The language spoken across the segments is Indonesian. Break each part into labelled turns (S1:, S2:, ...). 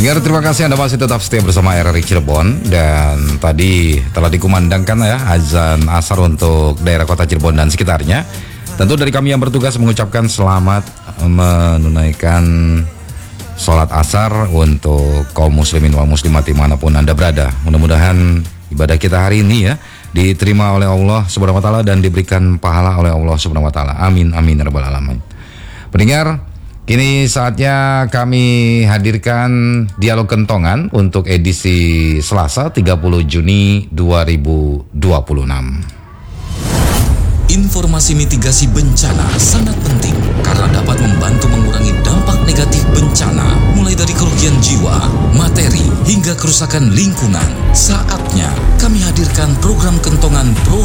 S1: Pendengar, terima kasih Anda masih tetap setia bersama RRI Cirebon. Dan tadi telah dikumandangkan ya azan asar untuk daerah kota Cirebon dan sekitarnya. Tentu dari kami yang bertugas mengucapkan selamat menunaikan sholat asar untuk kaum muslimin wal muslimat dimanapun Anda berada. Mudah-mudahan ibadah kita hari ini ya diterima oleh Allah Subhanahu wa taala dan diberikan pahala oleh Allah Subhanahu wa taala. Amin amin ya rabbal alamin. Pendengar, kini saatnya kami hadirkan Dialog Kentongan untuk edisi Selasa 30 Juni 2026.
S2: Informasi mitigasi bencana sangat penting karena dapat membantu mengurangi dampak negatif bencana mulai dari kerugian jiwa, materi, hingga kerusakan lingkungan. Saatnya kami hadirkan program Kentongan Pro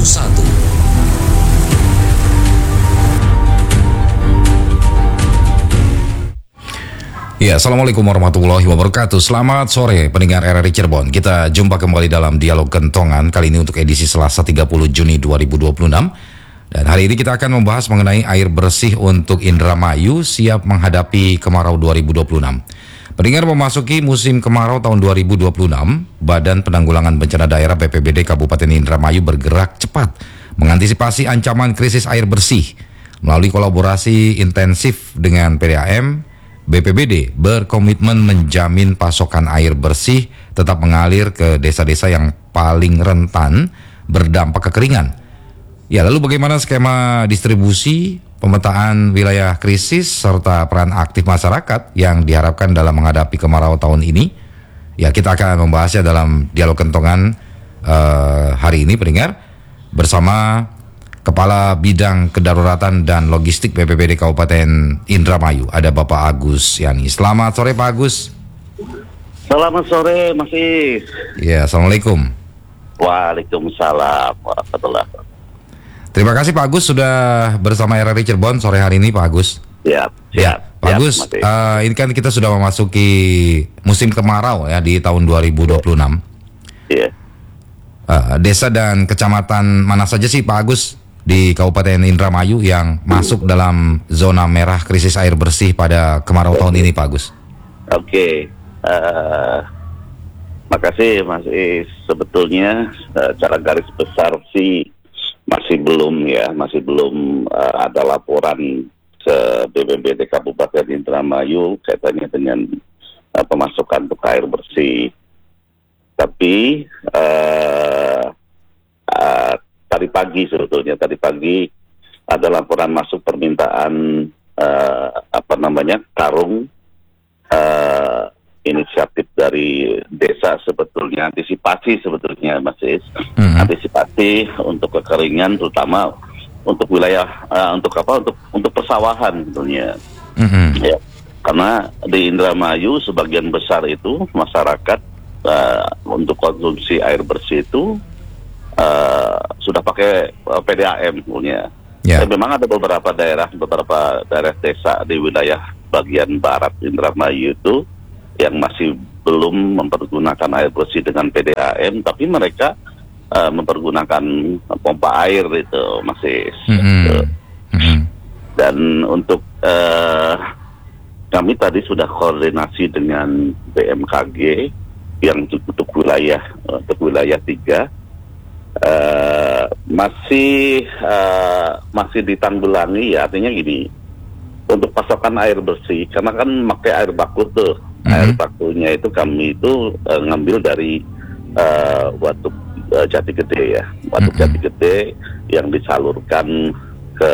S2: 1.
S1: Ya, Assalamualaikum warahmatullahi wabarakatuh. Selamat sore pendengar RRI Cirebon. Kita jumpa kembali dalam Dialog Kentongan kali ini untuk edisi Selasa 30 Juni 2026. Dan hari ini kita akan membahas mengenai air bersih untuk Indramayu siap menghadapi kemarau 2026. Pendengar, memasuki musim kemarau tahun 2026, Badan Penanggulangan Bencana Daerah BPBD Kabupaten Indramayu bergerak cepat mengantisipasi ancaman krisis air bersih. Melalui kolaborasi intensif dengan PDAM, BPBD berkomitmen menjamin pasokan air bersih tetap mengalir ke desa-desa yang paling rentan berdampak kekeringan. Ya, lalu bagaimana skema distribusi, pemetaan wilayah krisis, serta peran aktif masyarakat yang diharapkan dalam menghadapi kemarau tahun ini? Ya, kita akan membahasnya dalam Dialog Kentongan hari ini, pendengar, bersama Kepala Bidang Kedaruratan dan Logistik BPBD Kabupaten Indramayu, ada Bapak Agus Yani. Selamat sore Pak Agus.
S3: Selamat sore Mas Is.
S1: Ya, Assalamualaikum.
S3: Waalaikumsalam warahmatullahi wabarakatuh.
S1: Terima kasih Pak Agus sudah bersama RRI Cirebon sore hari ini Pak Agus.
S3: Siap.
S1: Pak Agus, ini kan kita sudah memasuki musim kemarau ya di tahun 2026.
S3: Iya.
S1: Desa dan kecamatan mana saja sih Pak Agus di Kabupaten Indramayu yang masuk dalam zona merah krisis air bersih pada kemarau tahun ini Pak Agus?
S3: Oke. Makasih Mas Is. Sebetulnya secara garis besar sih masih belum ada laporan ke BPBD Kabupaten Indramayu kaitannya dengan pemasukan untuk air bersih. Tapi tadi pagi ada laporan masuk permintaan karung inisiatif dari desa, sebetulnya antisipasi sebetulnya Mas Is. Antisipasi untuk kekeringan, terutama untuk wilayah untuk persawahan sebetulnya. Ya, karena di Indramayu sebagian besar itu masyarakat untuk konsumsi air bersih itu sudah pakai PDAM sebetulnya.
S1: Yeah.
S3: Memang ada beberapa daerah desa di wilayah bagian barat Indramayu itu yang masih belum mempergunakan air bersih dengan PDAM, tapi mereka mempergunakan pompa air itu masih. Dan untuk kami tadi sudah koordinasi dengan BMKG yang untuk wilayah 3 masih ditanggulangi, ya, artinya gini, untuk pasokan air bersih karena kan pakai air baku tuh. Air bakunya itu kami itu ngambil dari Waduk Jati Gede ya, Waduk Jati Gede yang disalurkan ke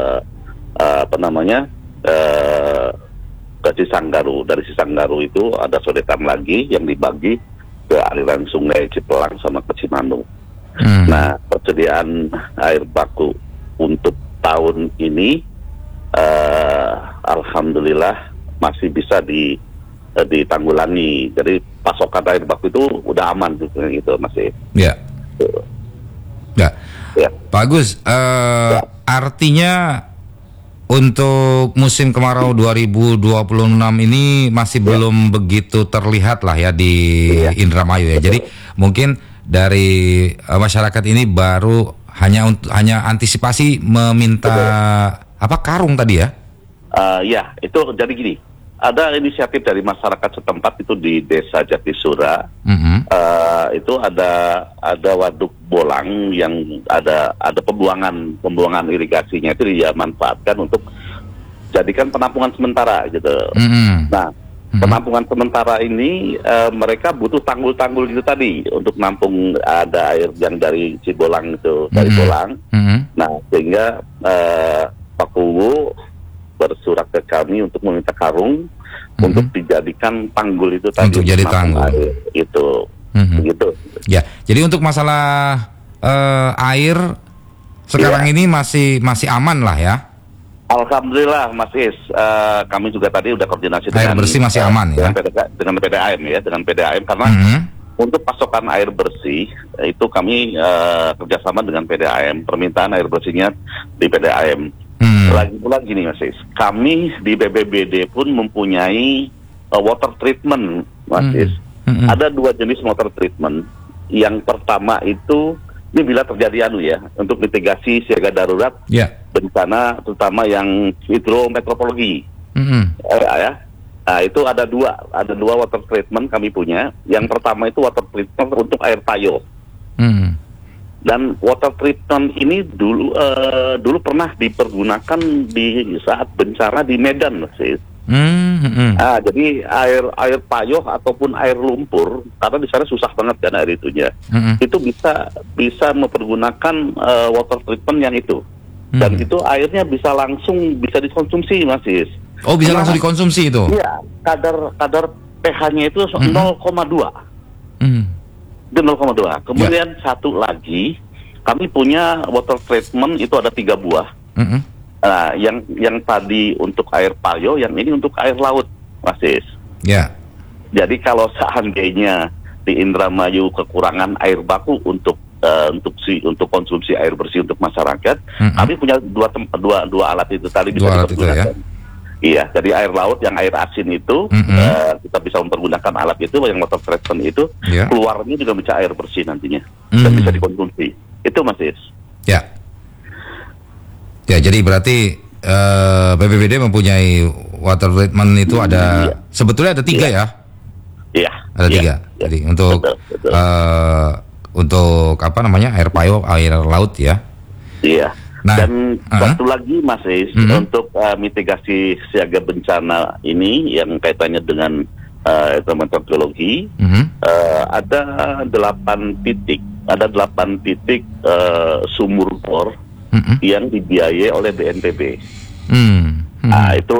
S3: ke Cisanggaru. Dari Cisanggaru itu ada sodetan lagi yang dibagi ke aliran Sungai Cipelang sama ke Cimanuk. Nah, persediaan air baku untuk tahun ini alhamdulillah masih bisa ditanggulangi. Jadi pasokan air baku itu udah aman gitu masih.
S1: Ya. Ya. Pak Agus, artinya untuk musim kemarau 2026 ini masih belum begitu terlihat lah ya di Indramayu ya. Jadi mungkin dari masyarakat ini baru hanya antisipasi meminta karung tadi ya?
S3: Ya, itu jadi gini. ada inisiatif dari masyarakat setempat itu di Desa Jatisura. Itu ada waduk bolang yang ada pembuangan irigasinya itu dia manfaatkan untuk jadikan penampungan sementara gitu. Nah, penampungan sementara ini mereka butuh tanggul-tanggul gitu tadi untuk nampung ada air yang dari Cibolang itu dari Bolang. Nah, sehingga Pak Kuwu bersurat ke kami untuk meminta karung untuk dijadikan tanggul itu tadi.
S1: Untuk jadi tanggul.
S3: Itu. Begitu.
S1: Ya, jadi untuk masalah air sekarang ini masih aman lah ya.
S3: Alhamdulillah Mas Is, kami juga tadi udah koordinasi
S1: air bersih masih aman ya.
S3: Dengan PDAM karena untuk pasokan air bersih itu kami kerjasama dengan PDAM, permintaan air bersihnya di PDAM. Lagi pula gini Mas Is, kami di BPBD pun mempunyai water treatment Mas Is. Ada 2 jenis water treatment. Yang pertama itu ini bila terjadi untuk mitigasi siaga darurat bencana terutama yang hidrometeorologi. Nah, itu ada dua water treatment kami punya. Yang pertama itu water treatment untuk air payo. Dan water treatment ini dulu pernah dipergunakan di saat bencana di Medan, Mas. Jadi air payo ataupun air lumpur, karena di sana susah banget kan air itunya. Itu bisa mempergunakan water treatment yang itu. Dan itu airnya bisa dikonsumsi, Mas.
S1: Oh, bisa langsung dikonsumsi itu?
S3: Iya, kadar pH-nya itu 0,2. Itu 0,2. Kemudian satu lagi, kami punya water treatment itu ada 3 buah. Nah, yang tadi untuk air payo, yang ini untuk air laut, Mas. Jadi kalau seandainya di Indramayu kekurangan air baku untuk konsumsi air bersih untuk masyarakat, kami punya dua alat itu tadi bisa dipergunakan. Iya, jadi air laut yang air asin itu kita bisa mempergunakan alat itu yang water treatment itu, keluarnya juga bisa air bersih nantinya dan bisa dikonsumsi. Itu Mas.
S1: Ya, jadi berarti BPBD mempunyai water treatment itu sebetulnya ada 3 ya?
S3: Iya.
S1: Ada 3. Jadi untuk
S3: betul.
S1: Untuk air payo, air laut ya? Iya.
S3: Nah, dan satu lagi Mas untuk mitigasi siaga bencana ini yang kaitannya dengan hidrometeorologi, ada 8 titik sumur bor yang dibiayai oleh BNPB. Nah, itu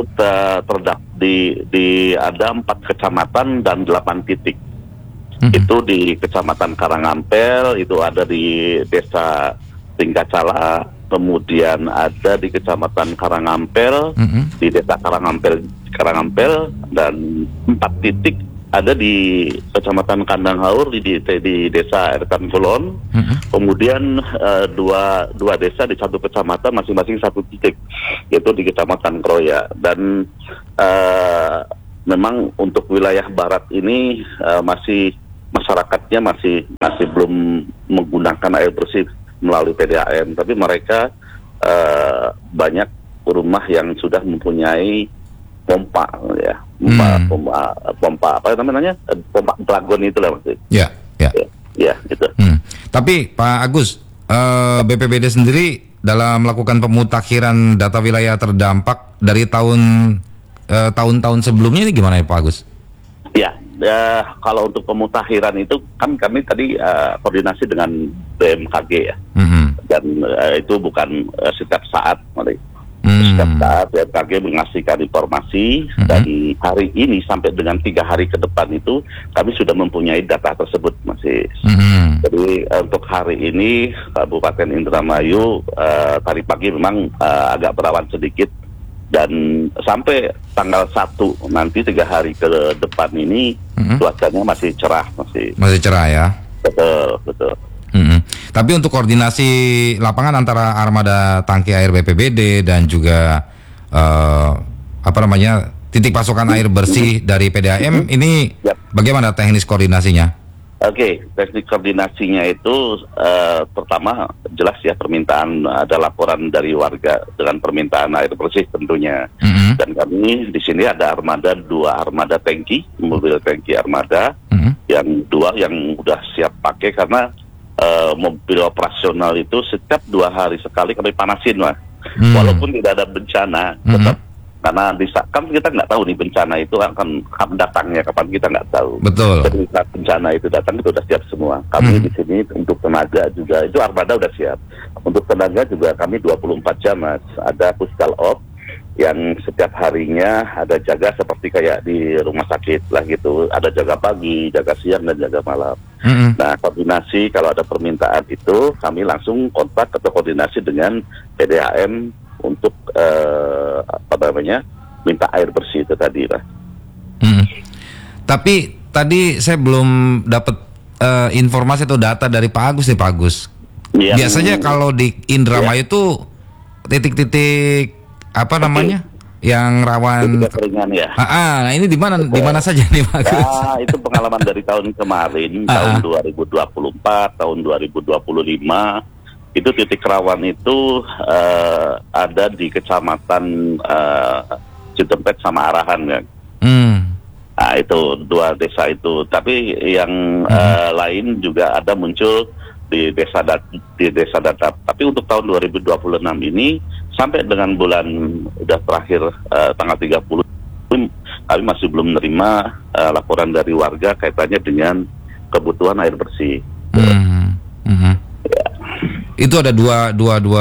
S3: ada 4 kecamatan dan 8 titik. Itu di Kecamatan Karangampel, itu ada di Desa Tinggacala, kemudian ada di Kecamatan Karangampel, di Desa Karangampel, dan 4 titik ada di Kecamatan Kandang Haur di Desa Ertan Kulon. Kemudian dua desa di satu kecamatan masing-masing 1 titik, yaitu di Kecamatan Kroya. Dan memang untuk wilayah barat ini masyarakatnya masih belum menggunakan air bersih melalui PDAM, tapi mereka banyak rumah yang sudah mempunyai pompa ya, pompa apa namanya, pompa dragon itu lah Mas. Ya, gitu.
S1: Tapi Pak Agus, BPBD sendiri dalam melakukan pemutakhiran data wilayah terdampak dari tahun-tahun sebelumnya ini gimana ya Pak Agus?
S3: Kalau untuk pemutakhiran itu kan kami tadi koordinasi dengan BMKG ya, dan itu bukan setiap saat, setiap saat BMKG mengasihkan informasi. Dan hari ini sampai dengan 3 hari ke depan itu kami sudah mempunyai data tersebut, Mas. Jadi untuk hari ini Kabupaten Indramayu tadi pagi memang agak berawan sedikit. Dan sampai tanggal 1 nanti 3 hari ke depan ini cuacanya masih cerah, masih cerah ya. Betul.
S1: Tapi untuk koordinasi lapangan antara armada tangki air BPBD dan juga titik pasokan air bersih dari PDAM ini bagaimana teknis koordinasinya?
S3: Oke, teknik koordinasinya itu pertama jelas ya permintaan, ada laporan dari warga dengan permintaan air bersih tentunya. Dan kami di sini ada armada, 2 armada tangki, mobil tangki armada, yang 2 yang udah siap pakai karena mobil operasional itu setiap 2 hari sekali kami panasin, Mas. Walaupun tidak ada bencana, tetap karena kan kita nggak tahu nih bencana itu akan datangnya kapan, kita nggak tahu.
S1: Betul.
S3: Jadi saat bencana itu datang itu sudah siap semua. Kami di sini untuk tenaga juga itu armada udah siap. Untuk tenaga juga kami 24 jam, Mas. Ada puskal op yang setiap harinya ada jaga seperti kayak di rumah sakit lah gitu. Ada jaga pagi, jaga siang dan jaga malam. Nah, koordinasi kalau ada permintaan itu kami langsung kontak atau koordinasi dengan PDAM untuk minta air bersih itu tadi lah.
S1: Tapi tadi saya belum dapat informasi atau data dari Pak Agus nih, Pak Agus. Biasanya kalau di Indramayu itu titik-titik apa namanya yang rawan
S3: kekeringan ya.
S1: Nah ini di mana saja nih, Pak Agus?
S3: Nah, itu pengalaman dari tahun kemarin, tahun 2024, tahun 2025. Itu titik rawan itu ada di kecamatan Citempet sama Arahan kan. Nah, itu 2 desa itu. Tapi yang lain juga ada muncul di desa Dadap. Tapi untuk tahun 2026 ini sampai dengan bulan udah terakhir tanggal 30 kami masih belum menerima laporan dari warga kaitannya dengan kebutuhan air bersih.
S1: Itu ada dua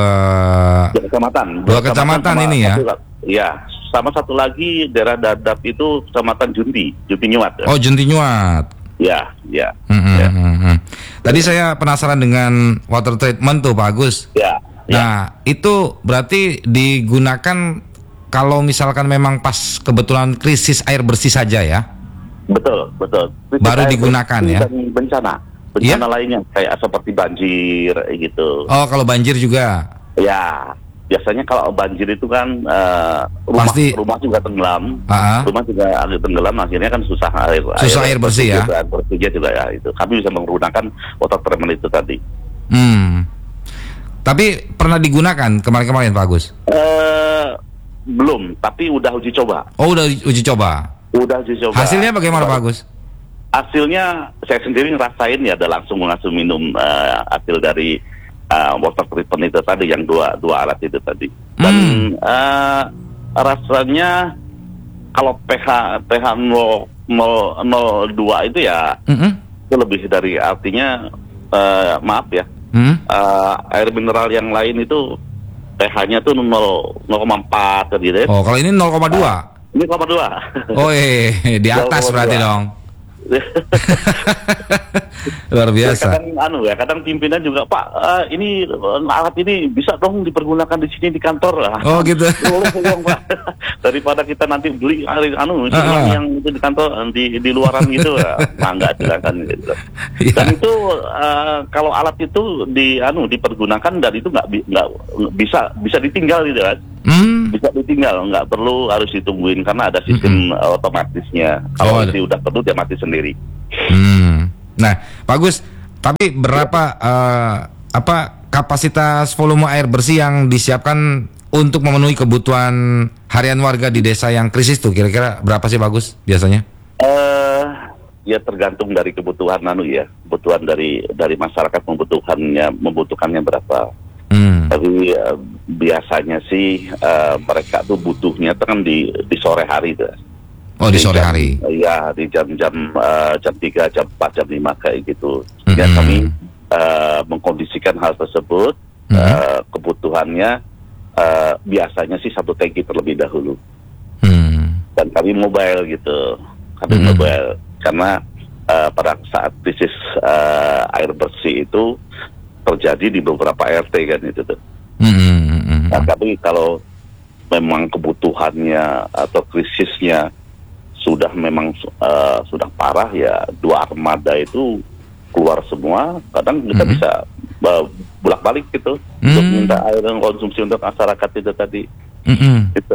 S1: kecamatan ini ya?
S3: Iya, sama satu lagi daerah Dadap itu kecamatan Junti Nyuat.
S1: Oh, Junti Nyuat.
S3: Ya.
S1: Tadi saya penasaran dengan water treatment tuh, Pak Agus.
S3: Ya.
S1: Nah, itu berarti digunakan kalau misalkan memang pas kebetulan krisis air bersih saja ya?
S3: Betul. Krisis
S1: baru digunakan ya?
S3: Dan bencana lainnya kayak seperti banjir gitu.
S1: Oh, kalau banjir juga?
S3: Ya, biasanya kalau banjir itu kan rumah juga tenggelam, rumah juga tenggelam, akhirnya kan susah air
S1: bersih ya?
S3: Air bersihnya juga ya itu. Kami bisa menggunakan water treatment itu tadi.
S1: Tapi pernah digunakan kemarin-kemarin, Pak Agus?
S3: Belum, tapi udah uji coba.
S1: Oh, udah uji coba?
S3: Udah uji coba.
S1: Hasilnya bagaimana, Pak Agus?
S3: Hasilnya saya sendiri ngerasain ya, ada langsung minum hasil dari water treatment itu tadi, yang dua alat itu tadi. Dan rasanya kalau pH 0,02 itu ya itu lebih dari, artinya maaf ya, air mineral yang lain itu pH-nya tuh 0,4 gitu ya.
S1: Oh, kalau ini 0,2?
S3: Ini 0,2.
S1: Oh, di atas berarti dong. Luar biasa.
S3: Kadang pimpinan juga, Pak, ini alat ini bisa dong dipergunakan di sini di kantor.
S1: Oh gitu.
S3: Pak. Daripada kita nanti beli yang itu di kantor di luaran gitu, enggak silakan gitu. Dan itu kalau alat itu dipergunakan dan itu nggak bisa ditinggal gitu kan. Bisa ditinggal, nggak perlu harus ditungguin karena ada sistem otomatisnya. Kalau udah perlu dia mati sendiri.
S1: Nah, Pak Agus, tapi berapa kapasitas volume air bersih yang disiapkan untuk memenuhi kebutuhan harian warga di desa yang krisis tuh? Kira-kira berapa sih, Pak Agus, biasanya?
S3: Ya tergantung dari kebutuhan kebutuhan dari masyarakat membutuhkannya berapa. Tapi biasanya sih mereka tuh butuhnya kan di sore hari tuh.
S1: Oh, di sore hari?
S3: Iya, di jam 3, jam 4, jam 5 kayak gitu. Ya kami mengkondisikan hal tersebut, kebutuhannya biasanya sih 1 tangki terlebih dahulu. Dan kami mobile gitu, mobile karena pada saat krisis air bersih itu terjadi di beberapa RT kan itu tuh. Nah, tapi kalau memang kebutuhannya atau krisisnya sudah sudah parah ya, 2 armada itu keluar semua. Kadang kita bisa bolak-balik gitu untuk minta air dan konsumsi untuk masyarakat itu tadi. Gitu.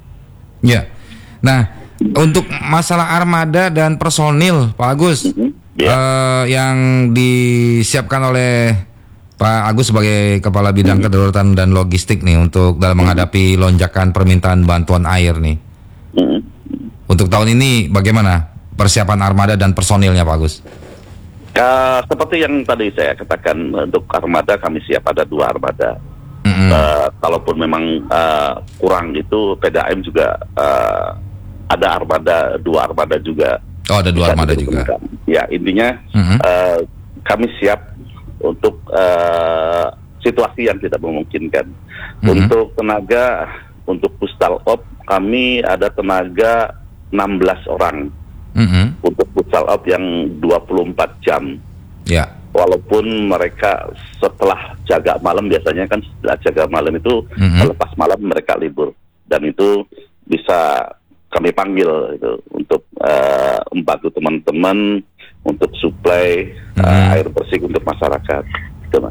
S1: Ya. Nah, untuk masalah armada dan personil, Pak Agus, yang disiapkan oleh Pak Agus sebagai Kepala Bidang Kedaruratan dan Logistik nih untuk dalam menghadapi lonjakan permintaan bantuan air nih. Untuk tahun ini bagaimana persiapan armada dan personilnya Pak Agus?
S3: Seperti yang tadi saya katakan, untuk armada kami siap ada 2 armada. Kalaupun memang kurang gitu, PDAM juga ada armada, 2 armada juga.
S1: Oh, ada 2 armada juga.
S3: Ya, intinya kami siap untuk situasi yang tidak memungkinkan. Untuk tenaga, untuk Pustal Op kami ada tenaga 16 orang. Untuk Pustal Op yang 24 jam.
S1: Ya.
S3: Walaupun mereka setelah jaga malam, biasanya kan setelah jaga malam itu lepas malam mereka libur, dan itu bisa kami panggil itu untuk membantu teman-teman untuk suplai air bersih untuk masyarakat. Gitu, Mas.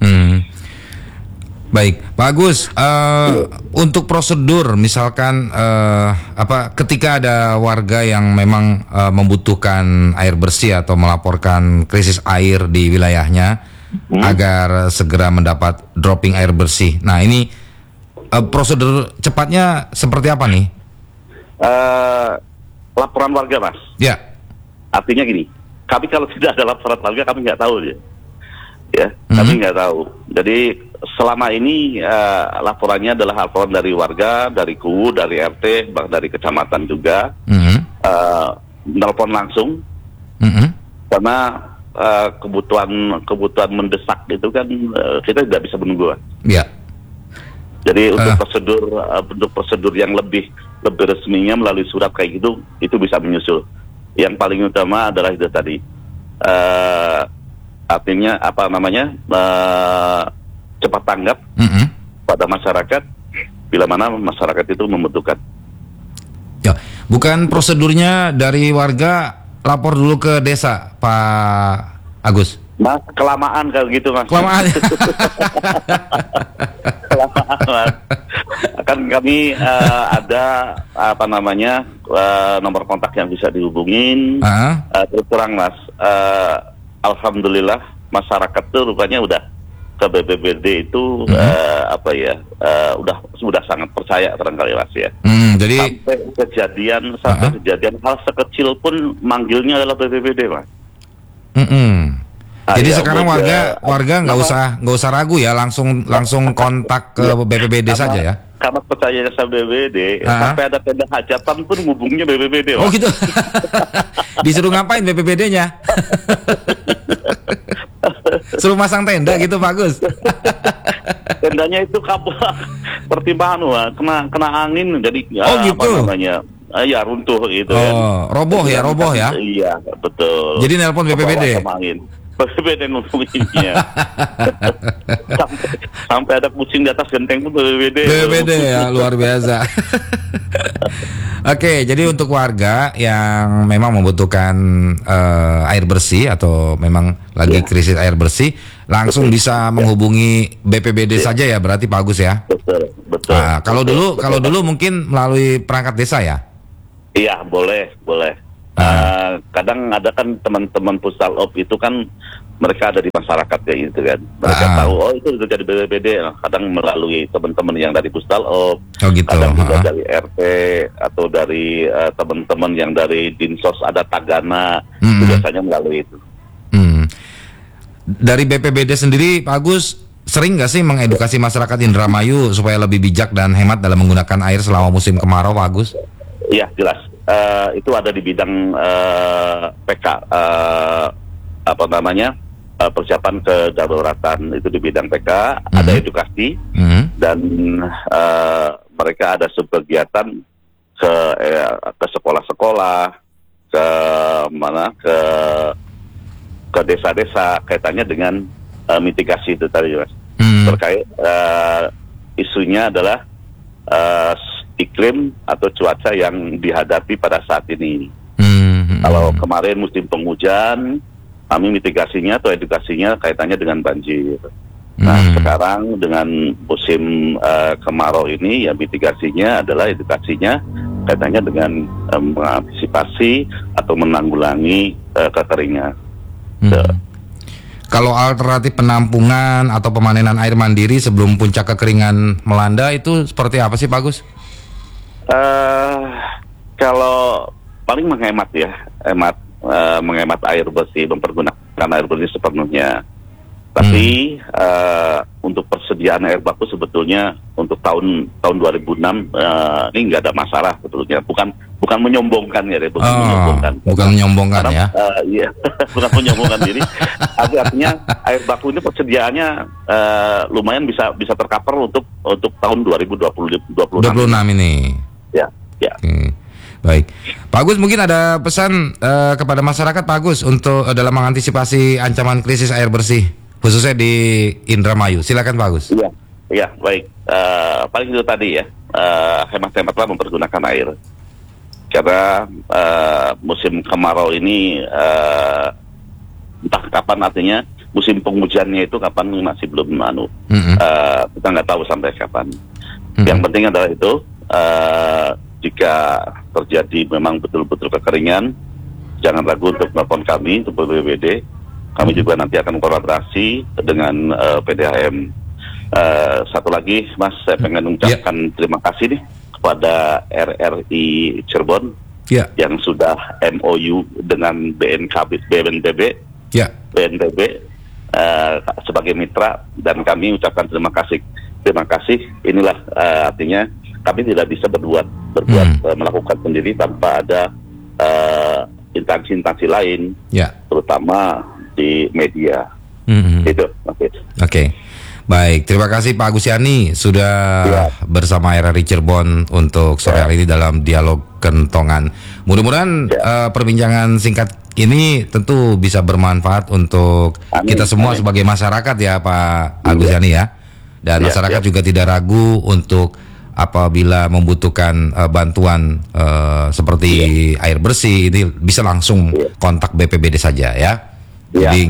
S1: Baik, Pak Agus, untuk prosedur misalkan ketika ada warga yang memang membutuhkan air bersih atau melaporkan krisis air di wilayahnya agar segera mendapat dropping air bersih. Nah, ini prosedur cepatnya seperti apa nih?
S3: Laporan warga, Mas.
S1: Ya.
S3: Artinya gini, kami kalau tidak ada laporan warga kami nggak tahu ya. Kami nggak tahu. Jadi selama ini laporannya adalah laporan dari warga, dari KUU, dari RT, bahkan dari kecamatan juga. Nelpon langsung, karena kebutuhan mendesak itu kan kita tidak bisa menunggu.
S1: Ya.
S3: Jadi untuk prosedur yang lebih resminya melalui surat kayak gitu, itu bisa menyusul. Yang paling utama adalah itu tadi. Artinya cepat tanggap pada masyarakat bila mana masyarakat itu membutuhkan.
S1: Ya, bukan prosedurnya dari warga lapor dulu ke desa, Pak Agus?
S3: Mas, kelamaan kalau gitu, Mas.
S1: Kelamaan.
S3: Kelamaan, Mas. Kan kami ada nomor kontak yang bisa dihubungin. Terus terang, Mas. Alhamdulillah masyarakat tuh rupanya udah ke BPBD itu sudah sangat percaya barangkali, Mas ya.
S1: Jadi
S3: sampai kejadian hal sekecil pun manggilnya adalah BPBD, Mas.
S1: Jadi sekarang warga nggak usah ragu ya, langsung kontak ke BPBD saja ya.
S3: Karena percayanya sama BPBD, sampai ada tenda hajatan pun hubungnya BPBD.
S1: Oh gitu. Disuruh ngapain BPBD-nya? Suruh masang tenda gitu, Pak Gus.
S3: Tendanya itu pertimbangan kena angin, jadi
S1: gitu.
S3: Ya runtuh gitu.
S1: Roboh ya.
S3: Iya, betul.
S1: Jadi nelpon BPBD.
S3: BPBD ngomongnya. sampai ada kucing di atas genteng pun BPBD
S1: ya, luar biasa. Oke, jadi untuk warga yang memang membutuhkan air bersih atau memang lagi krisis air bersih, langsung bisa menghubungi BPBD saja ya, berarti Pak Agus ya.
S3: Betul.
S1: Nah, kalau dulu mungkin melalui perangkat desa ya.
S3: Iya, boleh. Kadang ada kan teman-teman Pustal Op itu kan mereka ada di masyarakat kayak gitu kan. Mereka tahu itu sudah jadi BPBD. Kadang melalui teman-teman yang dari Pustal Op, kadang juga dari RT atau dari teman-teman yang dari Dinsos ada Tagana, itu biasanya melalui itu.
S1: Dari BPBD sendiri, Pak Agus, sering nggak sih mengedukasi masyarakat Indramayu supaya lebih bijak dan hemat dalam menggunakan air selama musim kemarau, Pak Agus?
S3: Iya, jelas. Itu ada di bidang PK, persiapan kedaruratan, itu di bidang PK, ada edukasi, dan mereka ada subkegiatan ke sekolah-sekolah, ke desa-desa, kaitannya dengan mitigasi itu tadi, Mas. Terkait isunya adalah iklim atau cuaca yang dihadapi pada saat ini. Kalau kemarin musim penghujan, kami mitigasinya atau edukasinya kaitannya dengan banjir. Nah, sekarang dengan musim kemarau ini, ya mitigasinya adalah edukasinya kaitannya dengan mengantisipasi atau menanggulangi kekeringan.
S1: Kalau alternatif penampungan atau pemanenan air mandiri sebelum puncak kekeringan melanda itu seperti apa sih Pak Agus?
S3: Kalau paling menghemat ya, menghemat air bersih, mempergunakan air bersih sepenuhnya. Tapi untuk persediaan air baku sebetulnya untuk tahun 2006 ini nggak ada masalah sebetulnya. Bukan menyombongkan ya,
S1: bukan menyombongkan ya.
S3: Iya, bukan menyombongkan diri. Artinya air baku ini persediaannya lumayan bisa tercover untuk tahun 2026
S1: ini.
S3: Ya.
S1: Baik, Pak Agus, mungkin ada pesan kepada masyarakat Pak Agus untuk dalam mengantisipasi ancaman krisis air bersih khususnya di Indramayu. Silakan Pak Agus.
S3: Iya, baik. Paling itu tadi ya, hemat-hematlah mempergunakan air. Karena musim kemarau ini entah kapan, artinya musim penghujannya itu kapan masih belum kita nggak tahu sampai kapan. Yang penting adalah itu jika terjadi memang betul-betul kekeringan, jangan ragu untuk telepon kami untuk BPBD. Kami juga nanti akan kolaborasi dengan PDAM. Satu lagi, Mas, saya pengen mengucapkan terima kasih nih kepada RRI Cirebon yang sudah MOU dengan BNPB sebagai mitra, dan kami ucapkan terima kasih. Inilah artinya kami tidak bisa melakukan sendiri tanpa ada instansi-instansi lain, terutama di media. Itu.
S1: Oke. Baik, terima kasih Pak Agus Yani sudah bersama RRI Cirebon untuk sore hari ini dalam Dialog Kentongan. Mudah-mudahan perbincangan singkat ini tentu bisa bermanfaat untuk kita semua sebagai masyarakat ya Pak Agus Yani ya. Dan masyarakat juga tidak ragu untuk apabila membutuhkan bantuan seperti air bersih, ini bisa langsung kontak BPBD saja ya. Jadi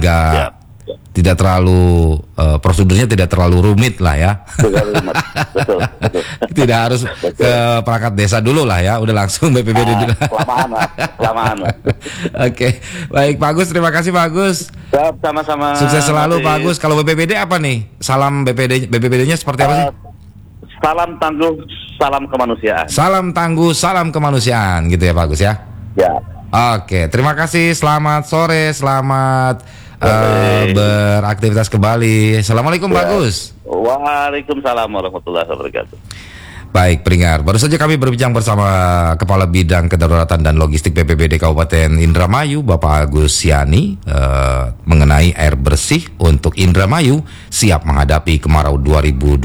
S1: tidak terlalu prosedurnya tidak terlalu rumit lah ya.
S3: Betul.
S1: Tidak harus ke perangkat desa dulu lah ya, udah langsung BPBD dulu.
S3: Kelamaan.
S1: Oke, baik Pak Agus, terima kasih Pak Agus.
S3: Sama-sama.
S1: Sukses selalu Pak Agus. Kalau BPBD apa nih? Salam BPBD-nya seperti apa sih?
S3: Salam tangguh, salam kemanusiaan.
S1: Salam tangguh, salam kemanusiaan gitu ya Pak Agus ya. Oke, terima kasih. Selamat sore, selamat beraktivitas kembali. Assalamualaikum Pak Agus.
S3: Waalaikumsalam warahmatullahi wabarakatuh.
S1: Baik, pendengar, baru saja kami berbincang bersama Kepala Bidang Kedaruratan dan Logistik BPBD Kabupaten Indramayu, Bapak Agus Yani, mengenai air bersih untuk Indramayu siap menghadapi kemarau 2026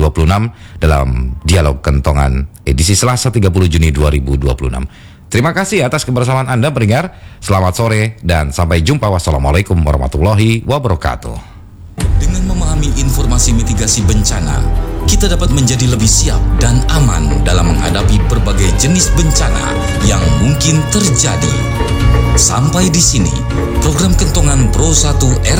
S1: dalam Dialog Kentongan edisi Selasa 30 Juni 2026. Terima kasih atas kebersamaan Anda pendengar. Selamat sore dan sampai jumpa. Wassalamualaikum warahmatullahi wabarakatuh.
S2: Dengan memahami informasi mitigasi bencana, kita dapat menjadi lebih siap dan aman dalam menghadapi berbagai jenis bencana yang mungkin terjadi. Sampai di sini, program Kentongan Pro 1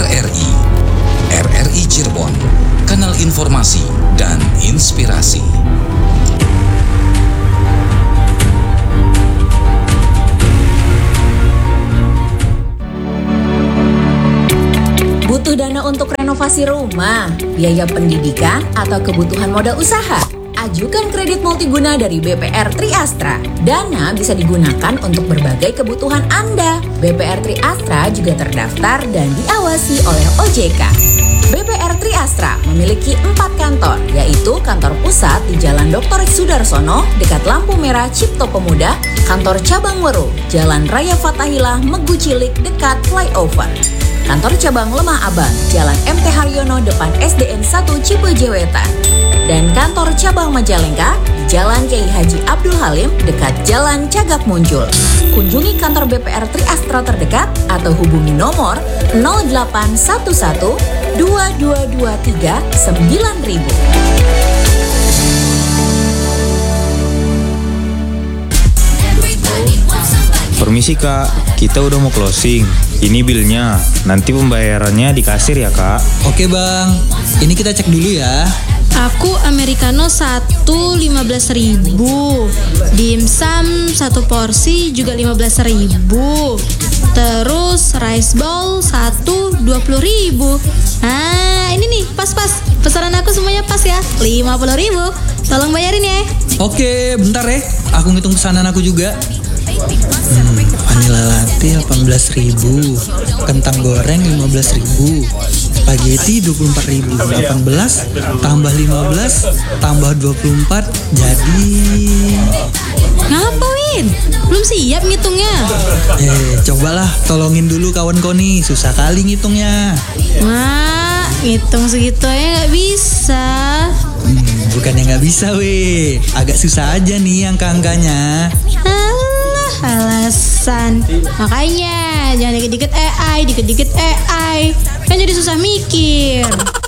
S2: RRI Cirebon, kanal informasi dan inspirasi.
S4: Butuh dana untuk renovasi rumah, biaya pendidikan, atau kebutuhan modal usaha? Ajukan kredit multiguna dari BPR Triastra. Dana bisa digunakan untuk berbagai kebutuhan Anda. BPR Triastra juga terdaftar dan diawasi oleh OJK. BPR Triastra memiliki 4 kantor, yaitu kantor pusat di Jalan Dr. Sudarsono, dekat lampu merah Cipto Pemuda, kantor cabang Weru, Jalan Raya Fathahilah, Megu Cilik, dekat flyover. Kantor cabang Lemah Abang, Jalan MT Haryono depan SDN 1 Cipejewetan. Dan kantor cabang Majalengka di Jalan Kiai Haji Abdul Halim dekat Jalan Cagak Muncul. Kunjungi kantor BPR Triastra terdekat atau hubungi nomor 0811 2223 9000.
S5: Permisi Kak, kita udah mau closing. Ini bilnya, nanti pembayarannya di kasir ya Kak.
S6: Oke Bang, ini kita cek dulu ya.
S7: Aku americano 15.000, dimsum 1 porsi juga 15.000, terus rice bowl 1 20.000. Ah, ini nih, pas. Pesanan aku semuanya pas ya, 50.000. Tolong bayarin ya.
S6: Oke, bentar ya. Aku ngitung pesanan aku juga. Vanilla latte 18.000, kentang goreng 15.000, spaghetti 24.000, 18 tambah 15 tambah 24 jadi.
S7: Ngapa, Win? Belum siap ngitungnya.
S6: Cobalah tolongin dulu kawan Koni, susah kali ngitungnya.
S7: Wah, ngitung segitu aja gak bisa.
S6: Bukannya nggak bisa weh, agak susah aja nih angka-angkanya.
S7: Alah, alasan. Makanya jangan dikit-dikit AI, kan jadi susah mikir.